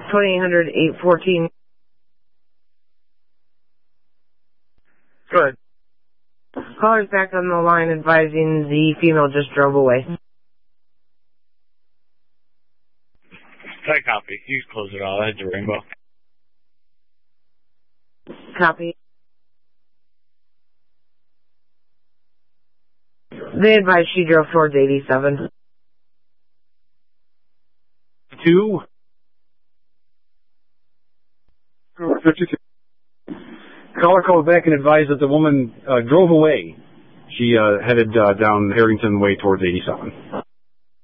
2800 814. Good. Caller's back on the line advising the female just drove away. I copy. You can close it all. That's a rainbow. Copy. They advised she drove towards 87. 2. 52. Caller called back and advised that the woman drove away. She headed down Harrington Way towards 87.